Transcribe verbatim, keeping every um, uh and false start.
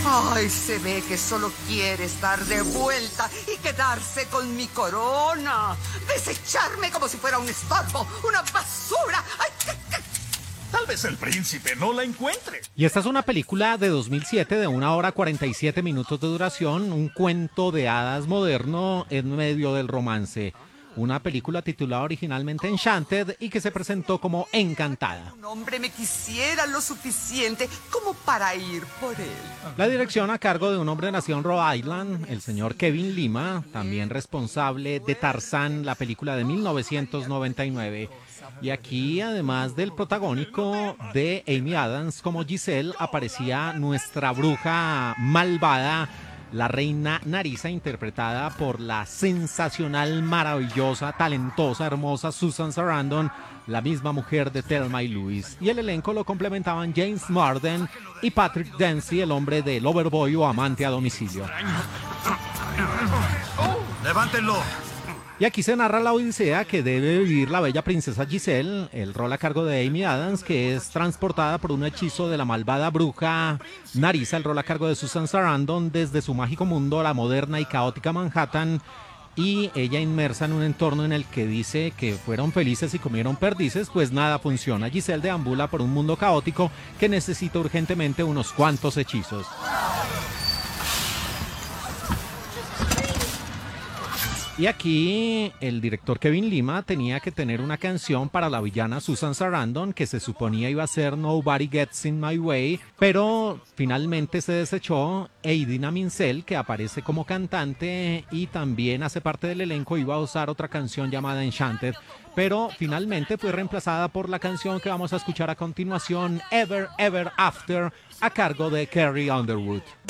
Ay, se ve que solo quiere estar de vuelta y quedarse con mi corona. Desecharme como si fuera un estorbo, una basura. Ay, qué, qué. Tal vez el príncipe no la encuentre. Y esta es una película de dos mil siete de una hora cuarenta y siete minutos de duración, un cuento de hadas moderno en medio del romance. Una película titulada originalmente Enchanted y que se presentó como Encantada. Un hombre me quisiera lo suficiente como para ir por él. La dirección a cargo de un hombre nacido en Rhode Island, el señor Kevin Lima, también responsable de Tarzán, la película de mil novecientos noventa y nueve. Y aquí, además del protagónico de Amy Adams como Giselle, aparecía nuestra bruja malvada, la reina Narisa, interpretada por la sensacional, maravillosa, talentosa, hermosa Susan Sarandon, la misma mujer de Thelma y Louise. Y el elenco lo complementaban James Marsden y Patrick Dempsey, el hombre de Loverboy o amante a domicilio. ¡Levántenlo! Y aquí se narra la odisea que debe vivir la bella princesa Giselle, el rol a cargo de Amy Adams, que es transportada por un hechizo de la malvada bruja Narisa, el rol a cargo de Susan Sarandon, desde su mágico mundo a la moderna y caótica Manhattan, y ella inmersa en un entorno en el que dice que fueron felices y comieron perdices, pues nada funciona. Giselle deambula por un mundo caótico que necesita urgentemente unos cuantos hechizos. Y aquí el director Kevin Lima tenía que tener una canción para la villana Susan Sarandon, que se suponía iba a ser Nobody Gets in My Way, pero finalmente se desechó. E Idina Menzel, que aparece como cantante y también hace parte del elenco, iba a usar otra canción llamada Enchanted, pero finalmente fue reemplazada por la canción que vamos a escuchar a continuación, Ever Ever After, a cargo de Carrie Underwood.